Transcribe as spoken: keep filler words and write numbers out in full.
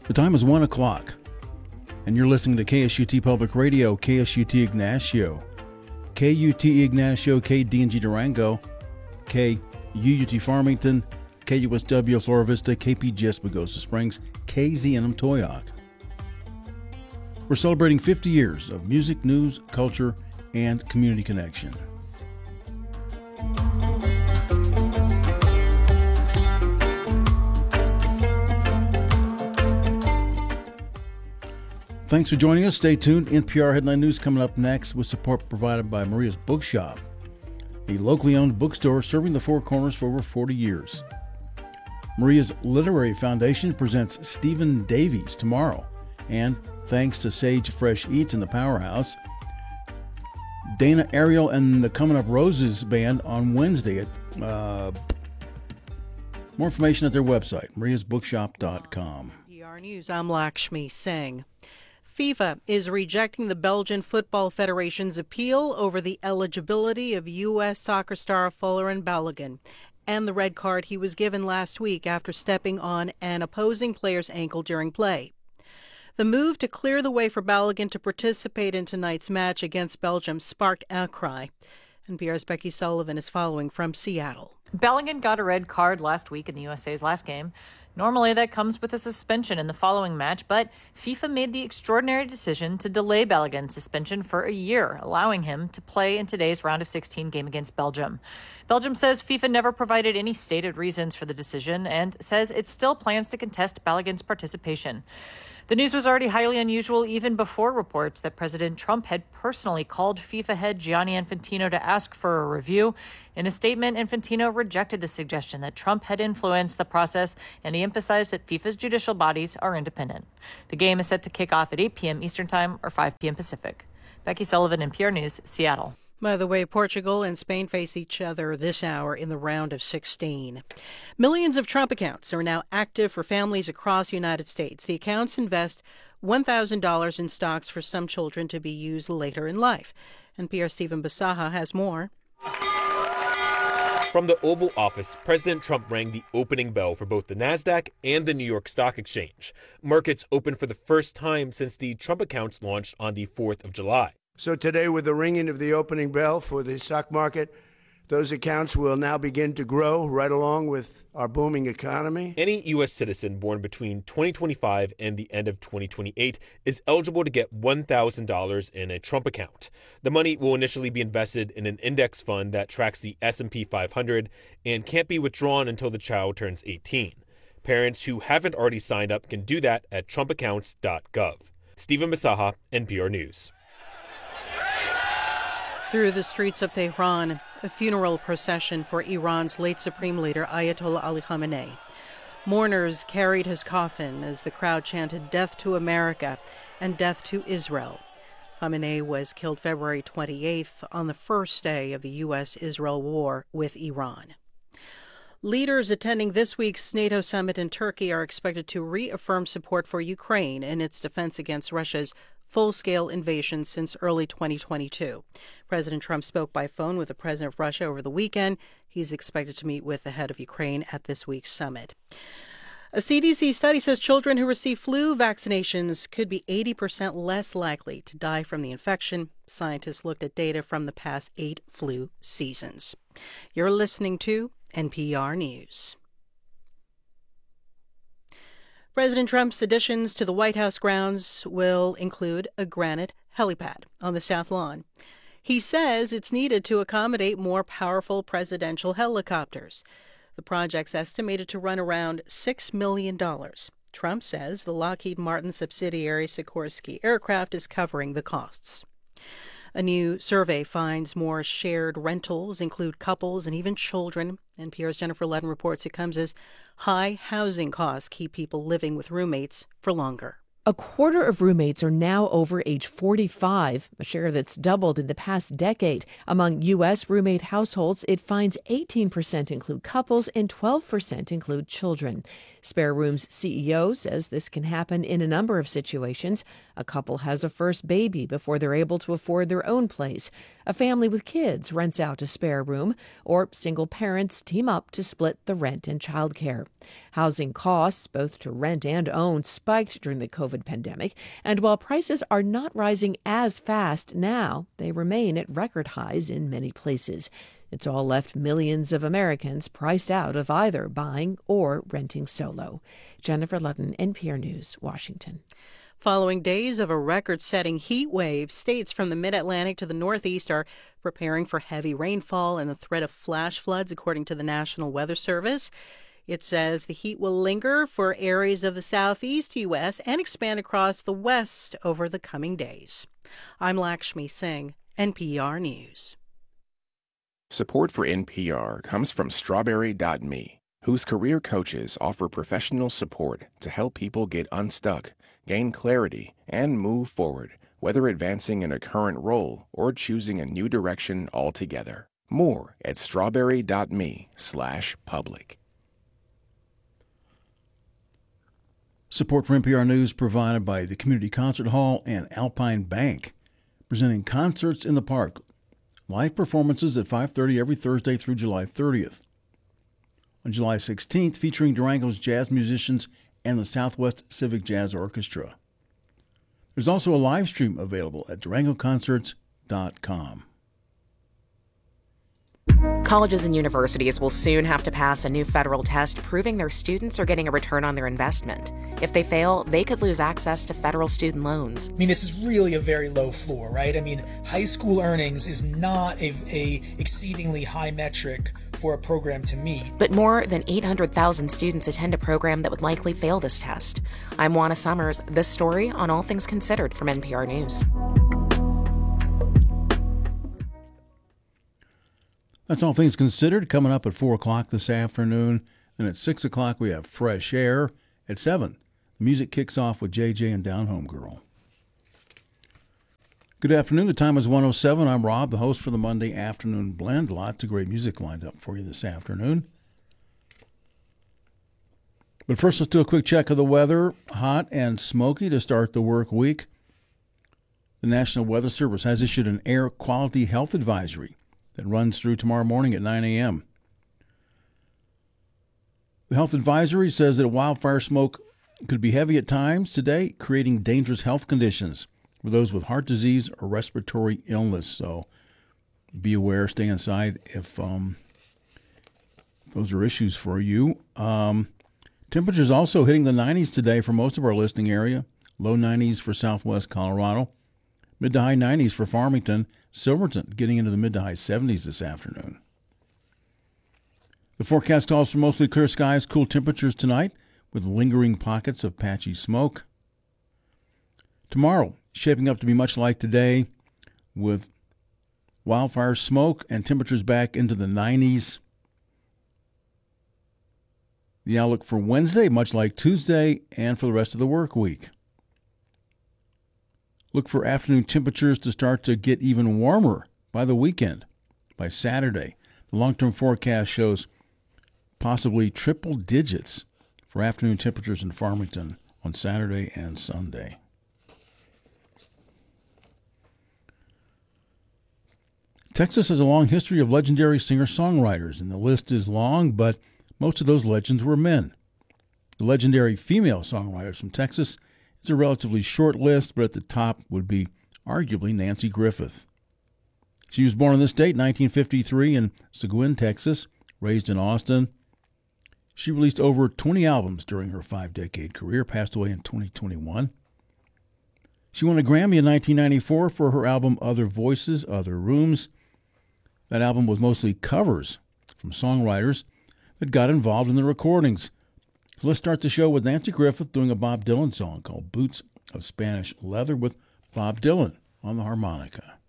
The time is one o'clock, and you're listening to K S U T Public Radio, K S U T Ignacio, K U T Ignacio, K D N G Durango, K U U T Farmington, K U S W Flora Vista, K P G S Pagosa Springs, K Z N M Toyoak. We're celebrating fifty years of music, news, culture, and community connection. Thanks for joining us. Stay tuned. N P R Headline News coming up next with support provided by Maria's Bookshop, a locally owned bookstore serving the Four Corners for over forty years. Maria's Literary Foundation presents Stephen Davies tomorrow. And thanks to Sage Fresh Eats and the Powerhouse, Dana Ariel and the Coming Up Roses Band on Wednesday. At uh, more information at their website, marias bookshop dot com. N P R News, I'm Lakshmi Singh. FIFA is rejecting the Belgian Football Federation's appeal over the eligibility of U S soccer star Folarin Balogun and the red card he was given last week after stepping on an opposing player's ankle during play. The move to clear the way for Balogun to participate in tonight's match against Belgium sparked outcry. N P R's Becky Sullivan is following from Seattle. Balogun got a red card last week in the U S A's last game. Normally, that comes with a suspension in the following match, but FIFA made the extraordinary decision to delay Balogun's suspension for a year, allowing him to play in today's round of sixteen game against Belgium. Belgium says FIFA never provided any stated reasons for the decision and says it still plans to contest Balogun's participation. The news was already highly unusual even before reports that President Trump had personally called FIFA head Gianni Infantino to ask for a review. In a statement, Infantino rejected the suggestion that Trump had influenced the process, and he emphasized that FIFA's judicial bodies are independent. The game is set to kick off at eight p.m. Eastern Time or five p.m. Pacific. Becky Sullivan, N P R News, Seattle. By the way, Portugal and Spain face each other this hour in the round of sixteen. Millions of Trump accounts are now active for families across the United States. The accounts invest one thousand dollars in stocks for some children to be used later in life. N P R's Stephen Basaha has more. From the Oval Office, President Trump rang the opening bell for both the NASDAQ and the New York Stock Exchange. Markets opened for the first time since the Trump accounts launched on the fourth of July. So today, with the ringing of the opening bell for the stock market, those accounts will now begin to grow right along with our booming economy. Any U S citizen born between twenty twenty-five and the end of twenty twenty-eight is eligible to get one thousand dollars in a Trump account. The money will initially be invested in an index fund that tracks the S and P five hundred and can't be withdrawn until the child turns eighteen. Parents who haven't already signed up can do that at trump accounts dot gov. Stephen Basaha, N P R News. Through the streets of Tehran, a funeral procession for Iran's late supreme leader Ayatollah Ali Khamenei. Mourners carried his coffin as the crowd chanted "Death to America" and "Death to Israel." Khamenei was killed February twenty-eighth on the first day of the U S Israel war with Iran. Leaders attending this week's NATO summit in Turkey are expected to reaffirm support for Ukraine in its defense against Russia's full-scale invasion since early twenty twenty-two. President Trump spoke by phone with the president of Russia over the weekend. He's expected to meet with the head of Ukraine at this week's summit. A C D C study says children who receive flu vaccinations could be eighty percent less likely to die from the infection. Scientists looked at data from the past eight flu seasons. You're listening to N P R News. President Trump's additions to the White House grounds will include a granite helipad on the South Lawn. He says it's needed to accommodate more powerful presidential helicopters. The project's estimated to run around six million dollars. Trump says the Lockheed Martin subsidiary Sikorsky Aircraft is covering the costs. A new survey finds more shared rentals include couples and even children. N P R's Jennifer Ledden reports it comes as high housing costs keep people living with roommates for longer. A quarter of roommates are now over age forty-five, a share that's doubled in the past decade. Among U S roommate households, it finds eighteen percent include couples and twelve percent include children. Spare Room's C E O says this can happen in a number of situations. A couple has a first baby before they're able to afford their own place. A family with kids rents out a spare room, or single parents team up to split the rent and childcare. Housing costs, both to rent and own, spiked during the COVID pandemic, and while prices are not rising as fast now, they remain at record highs in many places. It's all left millions of Americans priced out of either buying or renting solo. Jennifer Ludden, N P R News, Washington. Following days of a record-setting heat wave, states from the mid-Atlantic to the Northeast are preparing for heavy rainfall and the threat of flash floods, according to the National Weather Service. It says the heat will linger for areas of the southeast U S and expand across the west over the coming days. I'm Lakshmi Singh, N P R News. Support for N P R comes from Strawberry dot me, whose career coaches offer professional support to help people get unstuck, gain clarity, and move forward, whether advancing in a current role or choosing a new direction altogether. More at strawberry dot me slash public. Support for N P R News provided by the Community Concert Hall and Alpine Bank, presenting Concerts in the Park. Live performances at five thirty every Thursday through July thirtieth. On July sixteenth, featuring Durango's jazz musicians and the Southwest Civic Jazz Orchestra. There's also a live stream available at durango concerts dot com. Colleges and universities will soon have to pass a new federal test proving their students are getting a return on their investment. If they fail, they could lose access to federal student loans. I mean, this is really a very low floor, right? I mean, high school earnings is not a, a exceedingly high metric for a program to meet. But more than eight hundred thousand students attend a program that would likely fail this test. I'm Juana Summers. This story on All Things Considered from N P R News. That's All Things Considered, coming up at four o'clock this afternoon. And at six o'clock, we have Fresh Air. At seven, the music kicks off with J J and Down Home Girl. Good afternoon. The time is one oh seven. I'm Rob, the host for the Monday Afternoon Blend. Lots of great music lined up for you this afternoon. But first, let's do a quick check of the weather. Hot and smoky to start the work week. The National Weather Service has issued an air quality health advisory that runs through tomorrow morning at nine a.m. The health advisory says that wildfire smoke could be heavy at times today, creating dangerous health conditions for those with heart disease or respiratory illness. So be aware, stay inside if um, those are issues for you. Um, temperatures also hitting the nineties today for most of our listening area. Low nineties for southwest Colorado. Mid to high nineties for Farmington. Silverton getting into the mid to high seventies this afternoon. The forecast calls for mostly clear skies, cool temperatures tonight with lingering pockets of patchy smoke. Tomorrow, shaping up to be much like today with wildfire smoke and temperatures back into the nineties. The outlook for Wednesday, much like Tuesday and for the rest of the work week. Look for afternoon temperatures to start to get even warmer by the weekend, by Saturday. The long-term forecast shows possibly triple digits for afternoon temperatures in Farmington on Saturday and Sunday. Texas has a long history of legendary singer-songwriters, and the list is long, but most of those legends were men. The legendary female songwriters from Texas is a relatively short list, but at the top would be arguably Nanci Griffith. She was born on this date, nineteen fifty-three, in Seguin, Texas, raised in Austin. She released over twenty albums during her five-decade career, passed away in twenty twenty-one. She won a Grammy in nineteen ninety-four for her album Other Voices, Other Rooms. That album was mostly covers from songwriters that got involved in the recordings. So let's start the show with Nanci Griffith doing a Bob Dylan song called Boots of Spanish Leather with Bob Dylan on the harmonica.